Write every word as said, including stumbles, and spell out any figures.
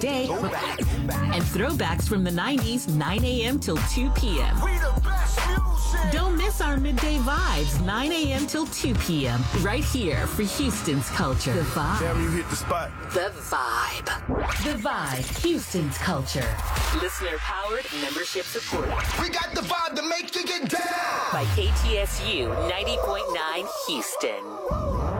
Day and throwbacks from the nineties, nine a.m. till two p.m. Don't miss our midday vibes, nine a.m. till two p.m. right here for Houston's culture. The Vibe. Damn, you hit the spot. The Vibe. The Vibe, Houston's culture. Listener powered, membership supported. We got the vibe to make you get down. By K T S U ninety point nine Houston.